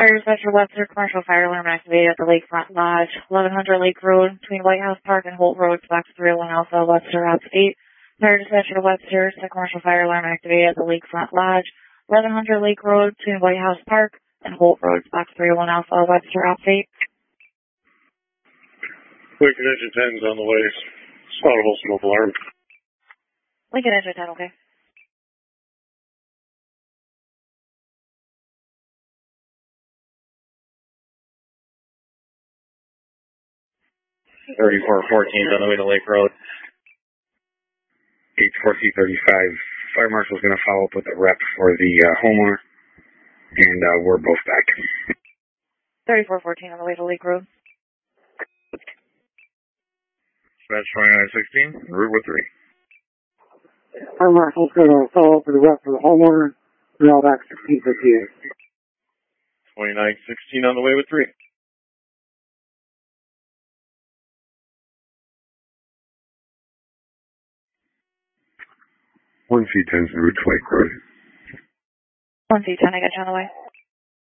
Fire Dispatcher Webster, commercial fire alarm activated at the Lakefront Lodge, 1100 Lake Road, between White House Park and Holt Road, box 301 Alpha, Webster, Ops 8. Fire Dispatcher Webster, commercial fire alarm activated at the Lakefront Lodge, 1100 Lake Road, between White House Park and Holt Road, box 301 Alpha, Webster, Ops 8. Lincoln Engine 10's on the way. Spottable smoke alarm. Lincoln Engine 10, okay. $3414's on the way to Lake Road. 8-4-35. Fire Marshal's going to follow up with a rep for the homeowner, and we're both back. 3414 on the way to Lake Road. Dispatch 2916, route with 3. Fire Marshal's going to follow up with a rep for the homeowner. We're all back 1658. 2916 on the way with 3. One C10's route to Lake Road. 1C10, I got you on the way.